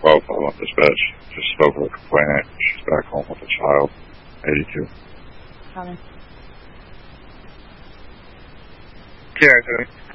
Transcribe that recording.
12 dispatch. Just spoke with a complainant. She's back home with a child. 82. Comment. Yeah,